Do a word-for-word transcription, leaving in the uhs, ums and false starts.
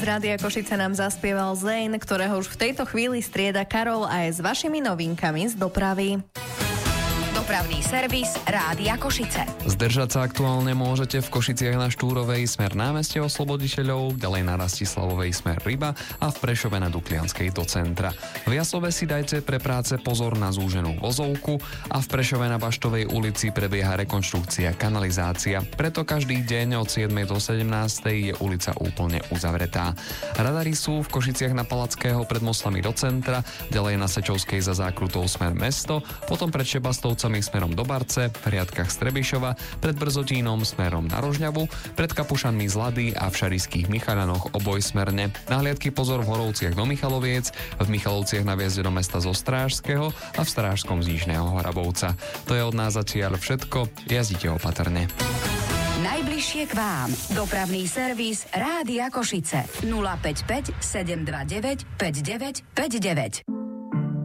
Z Rádia Košice nám zaspieval Zane, ktorého už v tejto chvíli strieda Karol aj s vašimi novinkami z dopravy. Dopravný servis Rádia Košice. Zdržať sa aktuálne môžete v Košiciach na Štúrovej smer námestie Osloboditeľov, ďalej na Rastislavovej smer Ryba a v Prešove na Duklianskej do centra. V Jasove si dajte pre práce pozor na zúženú vozovku a v Prešove na Baštovej ulici prebieha rekonštrukcia kanalizácia. Preto každý deň od siedmej do sedemnástej je ulica úplne uzavretá. Radary sú v Košiciach na Palackého pred Moslami do centra, ďalej na Sečovskej za zákrutou smer mesto, potom pred Šebastovcami smerom do Barce, v Hriadkach Strebišova, pred Brzotínom smerom na Rožňavu, pred Kapušanmi z Lady a v Šarišských Michaľanoch obojsmerne. Nahliadky pozor v Horovciach do Michaloviec, v Michalovciach na vjezde do mesta zo Strážského a v Strážskom z Nižného Hrabovca. To je od nás zatiaľ všetko, jazdite opatrne. Najbližšie k vám. Dopravný servis Rádia Košice. nula päť päť sedem dva deväť päť deväť päť deväť.